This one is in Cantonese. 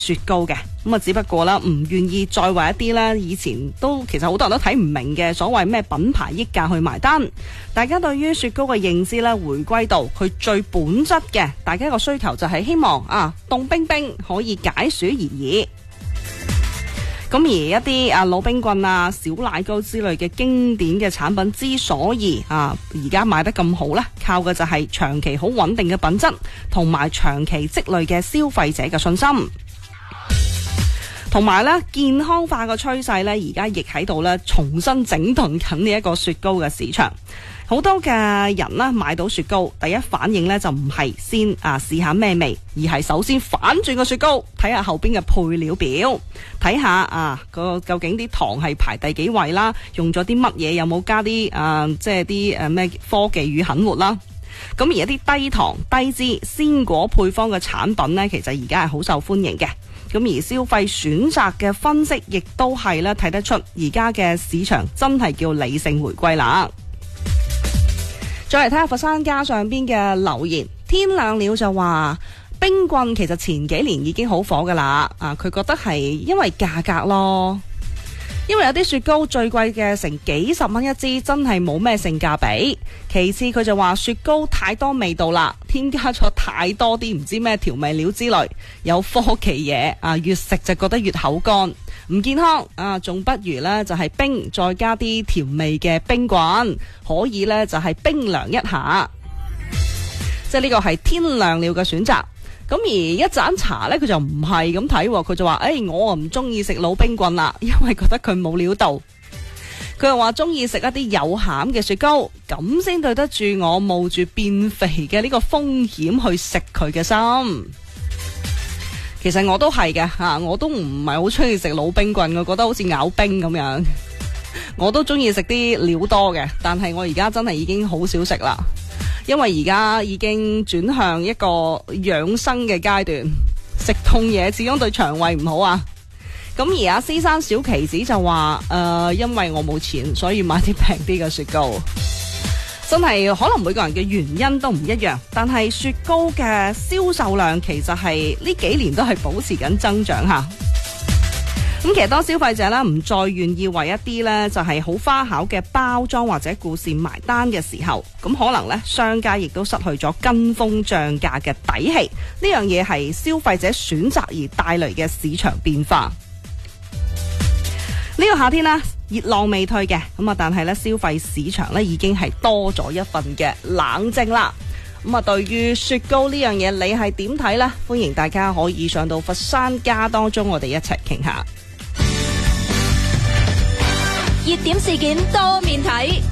雪糕嘅，咁啊只不過啦唔願意再為一啲咧以前都其實好多人都睇唔明嘅所謂咩品牌溢價去埋單。大家對於雪糕嘅認知咧回歸到佢最本質嘅，大家個需求就係希望凍冰冰可以解暑而已。咁而一啲老冰棍小奶糕之類嘅經典嘅產品之所以而家賣得咁好咧，靠嘅就係長期好穩定嘅品質同埋長期積累嘅消費者嘅信心。同埋咧，健康化嘅趨勢咧，而家亦喺度咧重新整頓緊呢一個雪糕嘅市場。好多嘅人咧買到雪糕，第一反應咧就唔係先試下咩味，而係首先反轉個雪糕，睇下後邊嘅配料表，睇下究竟啲糖係排第幾位啦，用咗啲乜嘢，有冇加啲即係啲咩科技與狠活啦。咁而一啲低糖、低脂、鮮果配方嘅產品呢，其實而家係好受歡迎嘅。咁而消費選擇嘅分析，亦都係咧睇得出而家嘅市場真係叫理性回歸啦。再嚟睇下佛山家上邊嘅留言，天亮了就話冰棍其實前幾年已經好火噶啦，佢覺得係因為價格咯。因為有啲雪糕最貴嘅成幾十蚊一支，真係冇咩性價比。其次佢就話雪糕太多味道啦，添加咗太多啲唔知咩調味料之類，有科技嘢越食就覺得越口乾，唔健康仲不如呢就係冰再加啲調味嘅冰棍，可以呢就係冰涼一下。即係呢個係天亮了嘅選擇。咁而一盞茶呢，佢就唔係咁睇，佢就話我唔中意食老冰棍啦，因為覺得佢冇料到。佢又話中意食一啲有餡嘅雪糕，咁先對得住我冒住變肥嘅呢個風險去食佢嘅心。其實我都係嘅我都唔係好中意食老冰棍，我覺得好似咬冰咁樣。我都中意食啲料多嘅，但係我而家真係已經好少食啦。因為而家已經轉向一個養生嘅階段，食凍嘢始終對腸胃唔好啊。咁而家獅山小棋子就話因為我冇錢，所以買啲平啲嘅雪糕。真係可能每個人嘅原因都唔一樣，但係雪糕嘅銷售量其實係呢幾年都係保持緊增長吓。咁其實當消費者咧唔再願意為一啲咧就係好花巧嘅包裝或者故事埋單嘅時候，咁可能咧商家亦都失去咗跟風漲價嘅底氣。呢樣嘢係消費者選擇而帶嚟嘅市場變化。呢個夏天啦，熱浪未退嘅，但係咧消費市場咧已經係多咗一份嘅冷靜啦。對於雪糕呢樣嘢，你係點睇呢？歡迎大家可以上到佛山家當中，我哋一齊傾下。 熱點事件多面睇。